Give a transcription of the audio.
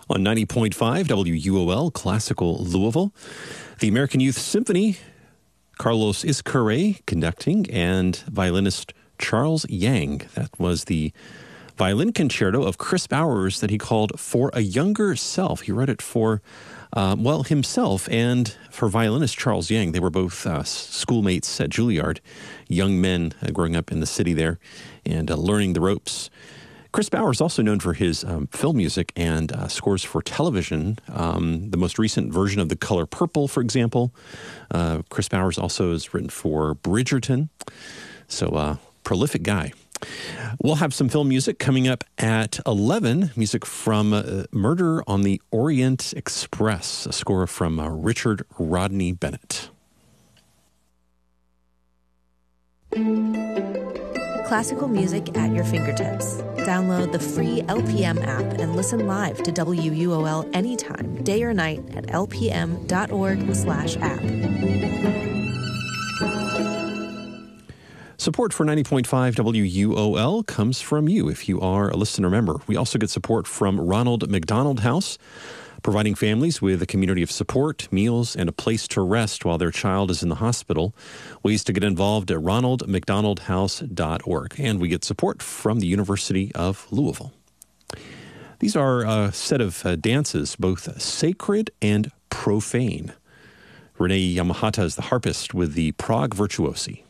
On 90.5 WUOL, Classical Louisville. The American Youth Symphony, Carlos Izcarré conducting, and violinist Charles Yang. That was the violin concerto of Chris Bowers that he called For a Younger Self. He wrote it for, himself and for violinist Charles Yang. They were both schoolmates at Juilliard, young men growing up in the city there and learning the ropes. Chris Bowers, also known for his film music and scores for television. The most recent version of The Color Purple, for example. Chris Bowers also has written for Bridgerton. So, prolific guy. We'll have some film music coming up at 11. Music from Murder on the Orient Express, a score from Richard Rodney Bennett. Classical music at your fingertips. Download the free LPM app and listen live to WUOL anytime, day or night at lpm.org/app. Support for 90.5 WUOL comes from you if you are a listener member. We also get support from Ronald McDonald House, providing families with a community of support, meals, and a place to rest while their child is in the hospital. Ways to get involved at ronaldmcdonaldhouse.org. And we get support from the University of Louisville. These are a set of dances, both sacred and profane. Renee Yamahata is the harpist with the Prague Virtuosi.